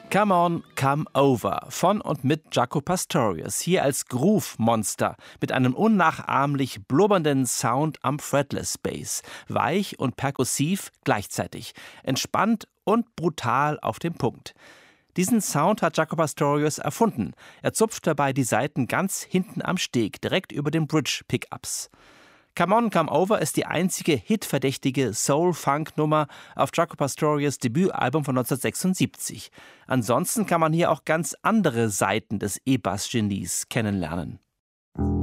Come On, Come Over von und mit Jaco Pastorius, hier als Groove-Monster mit einem unnachahmlich blubbernden Sound am Fretless Bass, weich und perkussiv gleichzeitig, entspannt und brutal auf den Punkt. Diesen Sound hat Jaco Pastorius erfunden. Er zupft dabei die Saiten ganz hinten am Steg, direkt über den Bridge-Pickups. Come On, Come Over ist die einzige hitverdächtige Soul-Funk-Nummer auf Jaco Pastorius' Debütalbum von 1976. Ansonsten kann man hier auch ganz andere Seiten des E-Bass-Genies kennenlernen.